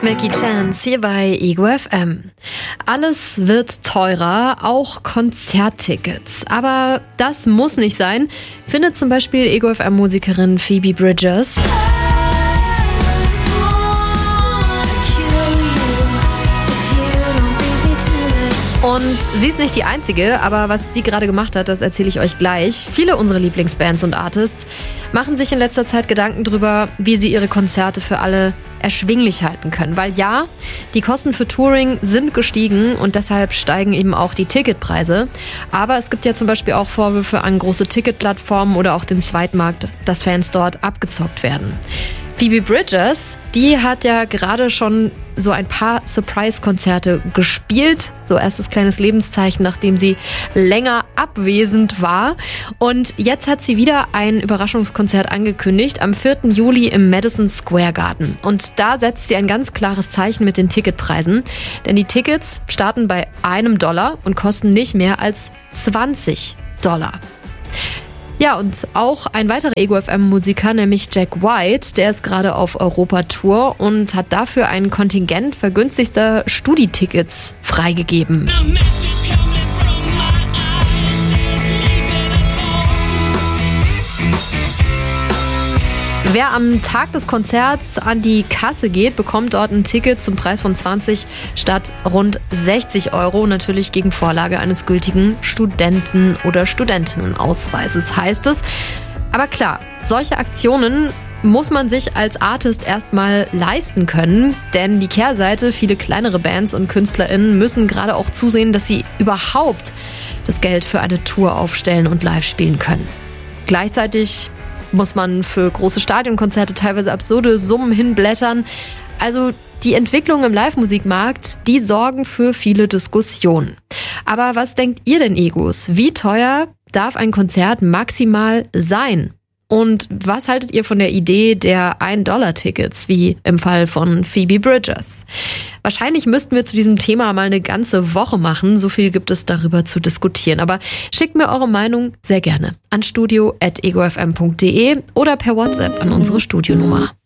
Mackie Chance hier bei Ego FM. Alles wird teurer, auch Konzerttickets. Aber das muss nicht sein, findet zum Beispiel Ego FM-Musikerin Phoebe Bridgers. Und sie ist nicht die Einzige, aber was sie gerade gemacht hat, das erzähle ich euch gleich. Viele unserer Lieblingsbands und Artists machen sich in letzter Zeit Gedanken darüber, wie sie ihre Konzerte für alle erschwinglich halten können. Weil ja, die Kosten für Touring sind gestiegen und deshalb steigen eben auch die Ticketpreise. Aber es gibt ja zum Beispiel auch Vorwürfe an große Ticketplattformen oder auch den Zweitmarkt, dass Fans dort abgezockt werden. Phoebe Bridgers, die hat ja gerade schon so ein paar Surprise-Konzerte gespielt. So erstes kleines Lebenszeichen, nachdem sie länger abwesend war. Und jetzt hat sie wieder ein Überraschungskonzert angekündigt am 4. Juli im Madison Square Garden. Und da setzt sie ein ganz klares Zeichen mit den Ticketpreisen. Denn die Tickets starten bei $1 und kosten nicht mehr als $20. Ja, und auch ein weiterer Ego FM-Musiker, nämlich Jack White, der ist gerade auf Europatour und hat dafür ein Kontingent vergünstigster Studi-Tickets freigegeben. Wer am Tag des Konzerts an die Kasse geht, bekommt dort ein Ticket zum Preis von 20 statt rund €60, natürlich gegen Vorlage eines gültigen Studenten- oder Studentinnenausweises, heißt es. Aber klar, solche Aktionen muss man sich als Artist erstmal leisten können, denn die Kehrseite, viele kleinere Bands und KünstlerInnen müssen gerade auch zusehen, dass sie überhaupt das Geld für eine Tour aufstellen und live spielen können. Gleichzeitig muss man für große Stadionkonzerte teilweise absurde Summen hinblättern. Also die Entwicklungen im Live-Musikmarkt, die sorgen für viele Diskussionen. Aber was denkt ihr denn, Egos? Wie teuer darf ein Konzert maximal sein? Und was haltet ihr von der Idee der $1-Tickets, wie im Fall von Phoebe Bridgers? Wahrscheinlich müssten wir zu diesem Thema mal eine ganze Woche machen. So viel gibt es darüber zu diskutieren. Aber schickt mir eure Meinung sehr gerne an studio@egofm.de oder per WhatsApp an unsere Studionummer.